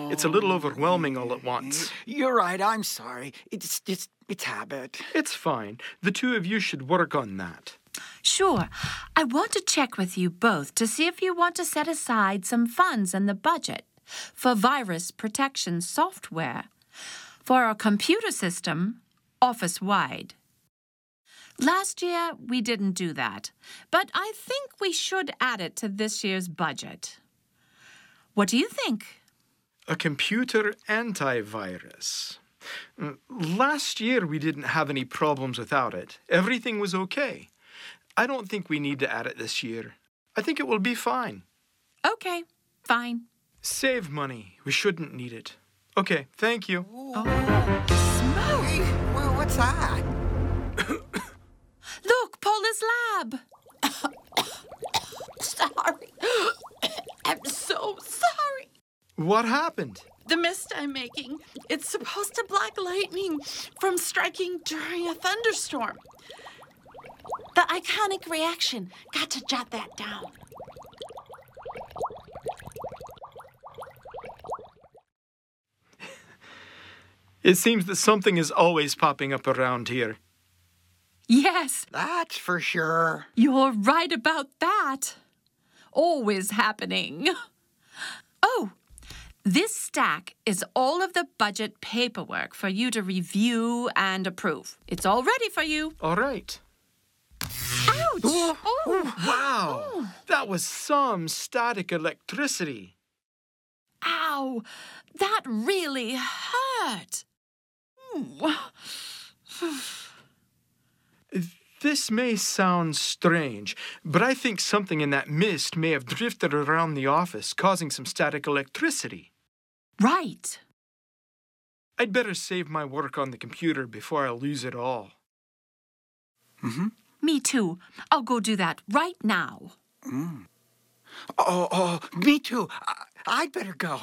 It's a little overwhelming all at once. You're right, I'm sorry. It's habit. It's fine. The two of you should work on that. Sure. I want to check with you both to see if you want to set aside some funds in the budget for virus protection software for our computer system, office-wide. Last year, we didn't do that, but I think we should add it to this year's budget. What do you think? A computer antivirus. Last year, we didn't have any problems without it. Everything was okay. I don't think we need to add it this year. I think it will be fine. Okay, fine. Save money. We shouldn't need it. Okay, thank you. Hey, well, what's that? Look, Paula's lab. Sorry. I'm so sorry. What happened? The mist I'm making, it's supposed to block lightning from striking during a thunderstorm. The iconic reaction. Got to jot that down. It seems that something is always popping up around here. Yes, That's for sure. you're right about that. Always happening. Oh, this stack is all of the budget paperwork for you to review and approve. It's all ready for you. All right. Ouch! Wow! That was some static electricity. Ow! That really hurt. This may sound strange, but I think something in that mist may have drifted around the office, causing some static electricity. Right. I'd better save my work on the computer before I lose it all. Me too. I'll go do that right now. Oh, me too. I'd better go.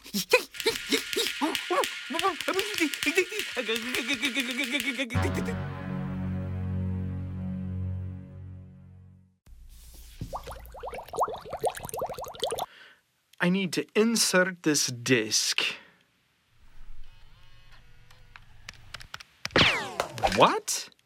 I need to insert this disc. What?